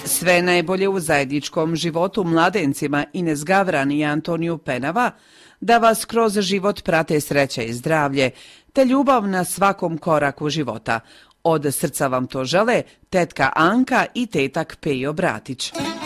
Sve najbolje u zajedničkom životu mladencima Ines Gavran i Antoniju Penava, da vas kroz život prate sreća i zdravlje, te ljubav na svakom koraku života. Od srca vam to žele tetka Anka i tetak Pejo Bratić.